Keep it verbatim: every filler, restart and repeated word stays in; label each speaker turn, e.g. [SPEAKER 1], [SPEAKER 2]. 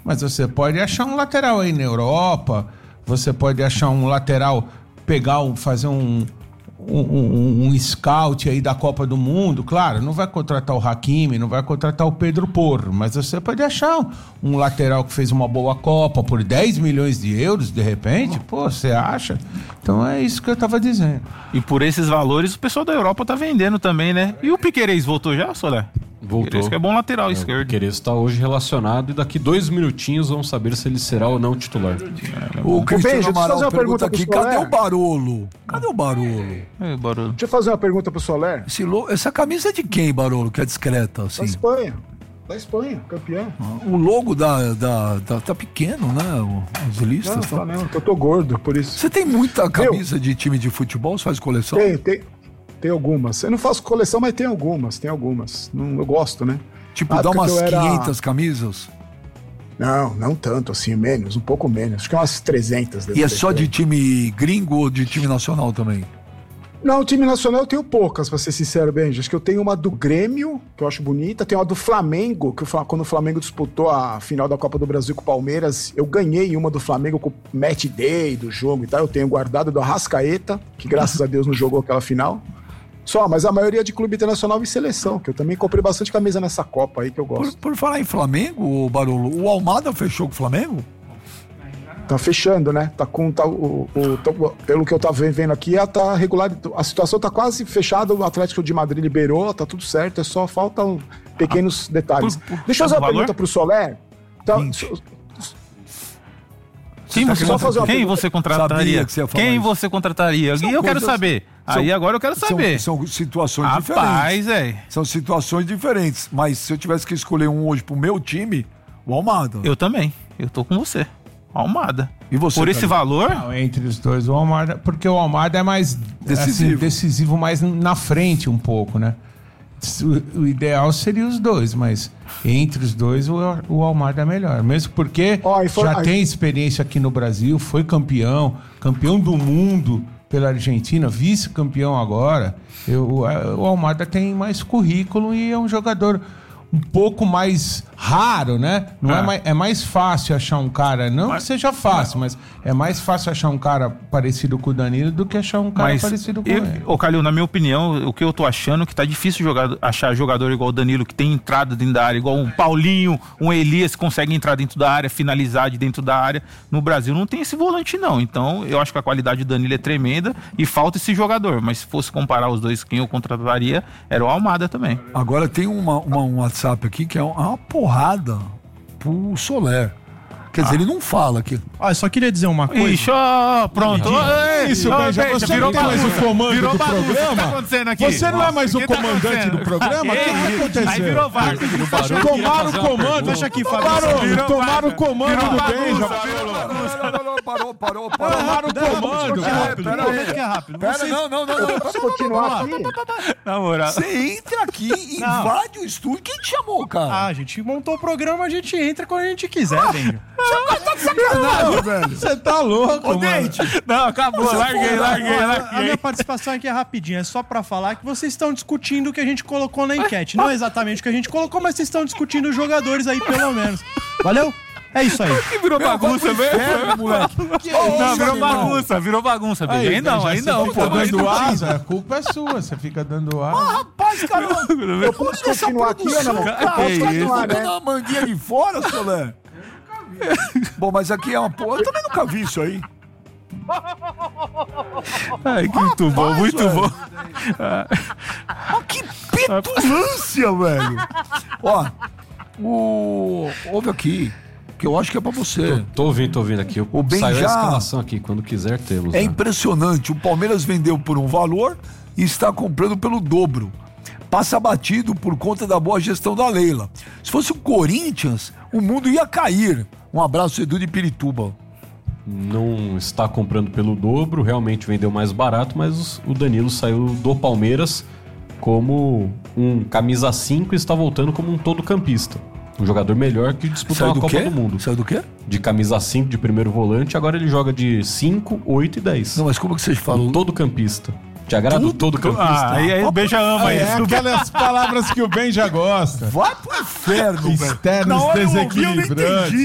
[SPEAKER 1] Mas você pode achar um lateral aí na Europa, você pode achar um lateral, pegar, um, fazer um, um, um, um scout aí da Copa do Mundo. Claro, não vai contratar o Hakimi, não vai contratar o Pedro Porro, mas você pode achar um, um lateral que fez uma boa Copa por dez milhões de euros, de repente. Pô, você acha? Então é isso que eu tava dizendo.
[SPEAKER 2] E por esses valores, o pessoal da Europa tá vendendo também, né? E o Piquerez voltou já, Soler?
[SPEAKER 3] Voltou.
[SPEAKER 2] Piquerez que é bom lateral
[SPEAKER 3] é,
[SPEAKER 2] esquerdo.
[SPEAKER 3] O Piquerez está hoje relacionado e daqui dois minutinhos vamos saber se ele será ou não titular.
[SPEAKER 4] É, o Cristiano Amaral pergunta, pergunta aqui, cadê o Barolo? Cadê o Barolo?
[SPEAKER 2] É, Barolo.
[SPEAKER 5] Deixa eu fazer uma pergunta pro Soler.
[SPEAKER 4] Esse lo... Essa camisa é de quem, Barolo, que é discreta assim?
[SPEAKER 5] Da Espanha. Da Espanha, campeão.
[SPEAKER 4] O logo da, da, da, tá pequeno, né? Os listas.
[SPEAKER 5] Não,
[SPEAKER 4] tá...
[SPEAKER 5] tá não, eu tô gordo, por isso.
[SPEAKER 4] Você tem muita camisa Meu, de time de futebol? Você faz coleção?
[SPEAKER 5] Tem, tem. Tem algumas. Eu não faço coleção, mas tem algumas, tem algumas. Não, eu gosto, né?
[SPEAKER 4] Tipo, dá umas era... quinhentas camisas?
[SPEAKER 5] Não, não tanto assim, menos, um pouco menos. Acho que umas trezentas.
[SPEAKER 4] E é só de time gringo ou de time nacional também?
[SPEAKER 5] Não, time nacional eu tenho poucas, pra ser sincero, Benji. Acho que eu tenho uma do Grêmio, que eu acho bonita. Tenho uma do Flamengo, que eu, quando o Flamengo disputou a final da Copa do Brasil com o Palmeiras, eu ganhei uma do Flamengo com o match day do jogo e tal. Eu tenho guardado do Arrascaeta, que graças a Deus não jogou aquela final. Só, mas a maioria de clube internacional e seleção, que eu também comprei bastante camisa nessa Copa aí que eu gosto.
[SPEAKER 4] Por, por falar em Flamengo, Barolo, o Almada fechou com o Flamengo?
[SPEAKER 5] Tá fechando, né? Tá com, tá, o, o, tá, pelo que eu tava vendo aqui, ela tá regular, a situação tá quase fechada, o Atlético de Madrid liberou, tá tudo certo, é só faltam pequenos detalhes. Por, por, Deixa eu fazer uma pergunta pro Soler. Tá,
[SPEAKER 2] Quem, você,
[SPEAKER 5] só fazer uma
[SPEAKER 2] quem você contrataria?
[SPEAKER 4] Que
[SPEAKER 2] quem isso. você contrataria? E eu quero saber.
[SPEAKER 4] São,
[SPEAKER 2] Aí agora eu quero saber.
[SPEAKER 4] São, são situações
[SPEAKER 2] Rapaz,
[SPEAKER 4] diferentes.
[SPEAKER 2] Rapaz, é.
[SPEAKER 4] São situações diferentes. Mas se eu tivesse que escolher um hoje pro meu time, o Almada.
[SPEAKER 2] Eu também. Eu tô com você. Almada.
[SPEAKER 4] E você?
[SPEAKER 2] Por esse
[SPEAKER 4] cara?
[SPEAKER 2] valor?
[SPEAKER 1] Não, entre os dois, o Almada. Porque o Almada é mais decisivo, assim, decisivo mais na frente um pouco, né? O, o ideal seria os dois, mas entre os dois o, o Almada é melhor. Mesmo porque oh, for, já aí... tem experiência aqui no Brasil, foi campeão, campeão do mundo pela Argentina, vice-campeão agora. Eu, o Almada tem mais currículo e é um jogador um pouco mais raro, né? Não é. É, mais, é mais fácil achar um cara, não mas, que seja fácil, mas, mas é mais fácil achar um cara parecido com o Danilo do que achar um cara mas parecido com eu, ele.
[SPEAKER 2] Ô, Calil, na minha opinião, o que eu tô achando é que tá difícil jogar, achar jogador igual o Danilo, que tem entrada dentro da área, igual um Paulinho, um Elias, que consegue entrar dentro da área, finalizar de dentro da área. No Brasil não tem esse volante, não. Então, eu acho que a qualidade do Danilo é tremenda e falta esse jogador. Mas se fosse comparar os dois, quem eu contrataria era o Almada também.
[SPEAKER 4] Agora tem uma, uma, um WhatsApp aqui que é uma porrada pro Soler. Quer dizer, ah. ele não fala aqui.
[SPEAKER 6] Ah, eu só queria dizer uma coisa.
[SPEAKER 2] Ixi, ó, pronto.
[SPEAKER 1] É isso, oh, Benja, você virou não mais o comando
[SPEAKER 2] virou
[SPEAKER 1] do
[SPEAKER 2] bagunça,
[SPEAKER 1] programa?
[SPEAKER 2] O que tá acontecendo aqui?
[SPEAKER 1] Você não é mais o comandante do programa? O que tá acontecendo?
[SPEAKER 2] Aí virou VAR.
[SPEAKER 1] Tomaram o comando.
[SPEAKER 6] Deixa aqui,
[SPEAKER 1] Fábio. Tomaram o comando do Benja.
[SPEAKER 4] Parou, parou, parou.
[SPEAKER 1] Tomaram o comando.
[SPEAKER 6] Pera rápido.
[SPEAKER 4] Pera, não, não, não.
[SPEAKER 5] Posso continuar aqui?
[SPEAKER 2] Na moral.
[SPEAKER 4] Você entra aqui, invade o estúdio. Quem te chamou, cara?
[SPEAKER 6] Ah, a gente montou o programa, a gente entra quando a gente quiser, Benja.
[SPEAKER 4] Você tá de sacanagem, velho.
[SPEAKER 1] Você tá louco,
[SPEAKER 4] Ô, Dente.
[SPEAKER 2] Não, acabou. Larguei, larguei, larguei.
[SPEAKER 6] A minha participação aqui é rapidinha. É só pra falar que vocês estão discutindo o que a gente colocou na enquete. Não exatamente o que a gente colocou, mas vocês estão discutindo os jogadores aí, pelo menos. Valeu? É isso aí.
[SPEAKER 2] Que virou Meu, bagunça, velho. moleque. Que oh, não, virou irmão. bagunça, virou bagunça, velho. Aí, aí não, aí não, pô.
[SPEAKER 1] Dando asa, a culpa é sua, você fica dando asa.
[SPEAKER 4] Ah, rapaz, cara,
[SPEAKER 5] eu posso continuar aqui ou não?
[SPEAKER 4] Cara, você tá jogando uma manguinha de fora, Soler? Bom, mas aqui é uma porra. Eu também nunca vi isso aí.
[SPEAKER 2] Ai, que muito bom, muito
[SPEAKER 4] velho.
[SPEAKER 2] bom.
[SPEAKER 4] Ah, que petulância, velho. Ó, o... ouve aqui, que eu acho que é pra você.
[SPEAKER 3] Tô, tô ouvindo, tô ouvindo aqui. Eu
[SPEAKER 4] o Ben
[SPEAKER 3] saiu
[SPEAKER 4] já...
[SPEAKER 3] a escalação aqui, quando quiser tê-los.
[SPEAKER 4] É
[SPEAKER 3] né?
[SPEAKER 4] impressionante. O Palmeiras vendeu por um valor e está comprando pelo dobro. Passa batido por conta da boa gestão da Leila. Se fosse o Corinthians, o mundo ia cair. Um abraço, Edu de Pirituba.
[SPEAKER 3] Não está comprando pelo dobro, realmente vendeu mais barato, mas o Danilo saiu do Palmeiras como um camisa cinco e está voltando como um todo-campista. Um jogador melhor que disputou a Copa
[SPEAKER 4] quê?
[SPEAKER 3] do Mundo.
[SPEAKER 4] Saiu do quê?
[SPEAKER 3] De camisa cinco de primeiro volante, agora ele joga de cinco, oito e dez.
[SPEAKER 4] Não, mas como que vocês falam?
[SPEAKER 3] Um todo-campista. Te agrada o todo-campista?
[SPEAKER 2] Ah, aí, aí o Benja ama
[SPEAKER 1] é,
[SPEAKER 2] isso.
[SPEAKER 1] É aquelas palavras que o Benja gosta.
[SPEAKER 4] Vai pro inferno, velho.
[SPEAKER 1] Externos desequilibrantes.